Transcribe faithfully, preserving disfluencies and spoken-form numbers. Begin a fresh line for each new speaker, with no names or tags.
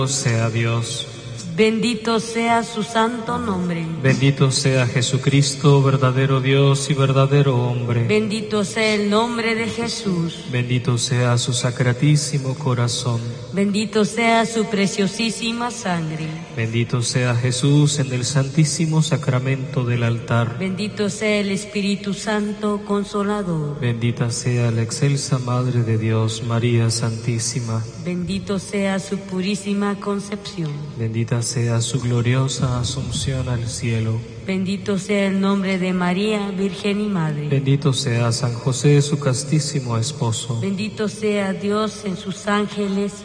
sea Dios.
Bendito sea su santo nombre.
Bendito sea Jesucristo, verdadero Dios y verdadero hombre.
Bendito sea el nombre de Jesús.
Bendito sea su sacratísimo corazón.
Bendito sea su preciosísima sangre.
Bendito sea Jesús en el santísimo sacramento del altar.
Bendito sea el Espíritu Santo Consolador.
Bendita sea la excelsa Madre de Dios, María Santísima.
Bendito sea su purísima concepción.
Bendita sea su gloriosa asunción al cielo.
Bendito sea el nombre de María, Virgen y Madre.
Bendito sea San José, su castísimo esposo.
Bendito sea Dios en sus ángeles